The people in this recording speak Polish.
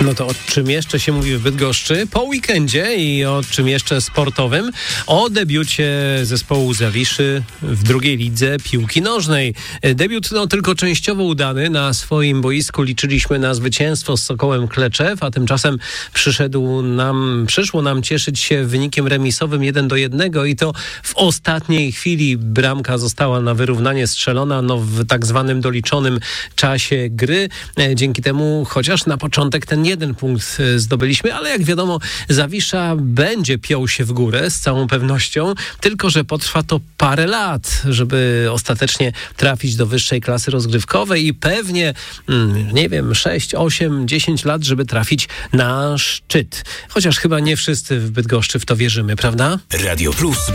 No to o czym jeszcze się mówi w Bydgoszczy po weekendzie i o czym jeszcze sportowym? O debiucie zespołu Zawiszy w drugiej lidze piłki nożnej. Debiut tylko częściowo udany. Na swoim boisku liczyliśmy na zwycięstwo z Sokołem Kleczew, a tymczasem przyszło nam cieszyć się wynikiem remisowym 1-1 i to w ostatniej chwili bramka została na wyrównanie strzelona w tak zwanym doliczonym czasie gry. Dzięki temu chociaż na początek ten jeden punkt zdobyliśmy, ale jak wiadomo, Zawisza będzie piął się w górę z całą pewnością, tylko że potrwa to parę lat, żeby ostatecznie trafić do wyższej klasy rozgrywkowej i pewnie, 6, 8, 10 lat, żeby trafić na szczyt. Chociaż chyba nie wszyscy w Bydgoszczy w to wierzymy, prawda? Radio Plus.